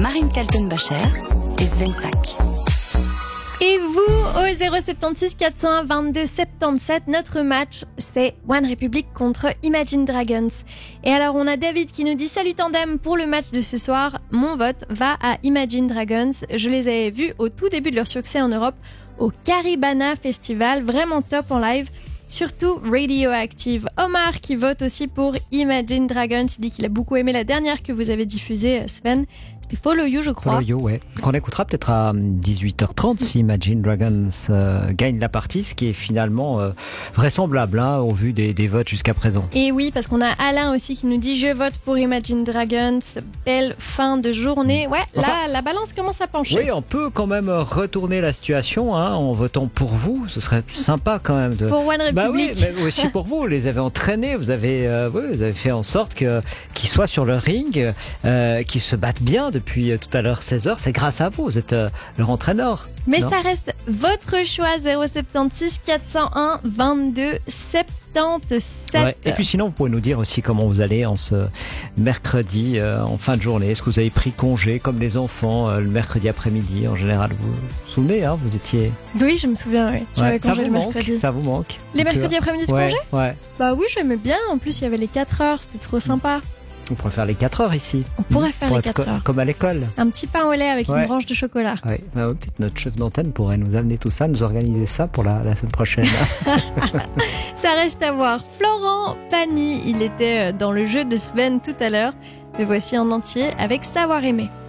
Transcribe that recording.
Marine Kaltenbacher et Sven Sack. Et vous, au 076 401 22 77, notre match, c'est One Republic contre Imagine Dragons. Et alors, on a David qui nous dit « Salut Tandem, pour le match de ce soir, mon vote va à Imagine Dragons. Je les avais vus au tout début de leur succès en Europe, au Caribana Festival, vraiment top en live. Surtout Radioactive. Omar qui vote aussi pour Imagine Dragons. Il dit qu'il a beaucoup aimé la dernière que vous avez diffusée, Sven. C'était Follow You, je crois. Follow You, ouais. Qu'on écoutera peut-être à 18h30 si Imagine Dragons gagne la partie, ce qui est finalement vraisemblable au vu des votes jusqu'à présent. Et oui, parce qu'on a Alain aussi qui nous dit « Je vote pour Imagine Dragons. Belle fin de journée. » Ouais, là, la balance commence à pencher. Oui, on peut quand même retourner la situation en votant pour vous. Ce serait sympa quand même. Pour One Republic. Bah oui, mais aussi pour vous. Vous les avez entraînés. Vous avez fait en sorte qu'ils soient sur le ring, qu'ils se battent bien depuis tout à l'heure 16h. C'est grâce à vous. Vous êtes leur entraîneur. Mais non ? Ça reste votre choix. 076 401 22 77. Ouais. Et puis sinon, vous pouvez nous dire aussi comment vous allez en ce mercredi en fin de journée. Est-ce que vous avez pris congé comme les enfants le mercredi après-midi en général? Vous vous souvenez, vous étiez... Oui, je me souviens, oui. J'avais congé le mercredi. Ça vous manque? Les mercredis après-midi de congé? Ouais. Bah oui, j'aimais bien. En plus, il y avait les 4 heures. C'était trop sympa. On pourrait faire les 4 heures ici. On pourrait faire les 4 heures. Comme à l'école. Un petit pain au lait avec une branche de chocolat. Oui, peut-être notre chef d'antenne pourrait nous amener tout ça, nous organiser ça pour la semaine prochaine. Ça reste à voir. Florent Pagny, il était dans le jeu de Sven tout à l'heure. Le voici en entier avec Savoir aimer.